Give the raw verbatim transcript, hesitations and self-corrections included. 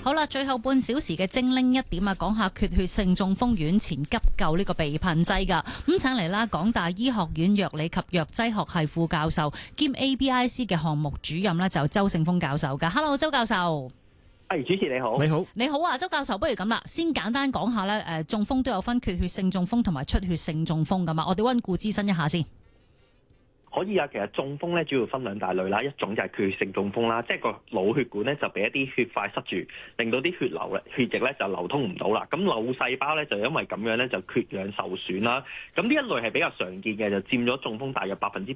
好啦，最後半小時嘅精靈一點啊，講下缺血性中風院前急救呢個避噴劑噶。咁請嚟啦，港大醫學院藥理及藥劑學系副教授兼 A B I C 嘅項目主任呢，就周聖峰教授噶。Hello， 周教授。 係，主持你好。 你好， 你好啊，周教授，不如咁啦，先簡單講下咧，誒，中風都有分缺血性中風同埋出血性中風噶嘛，我哋溫故知新一下先。 可以啊，其實中風咧主要分兩大類啦，一種就係缺血性中風啦，即係個腦血管咧就俾一啲血塊塞住，令到啲血流咧血液咧就流通唔到啦。咁腦細胞咧就因為咁樣咧就缺氧受損啦。咁呢一類係比較常見嘅，就佔咗中風大約百分之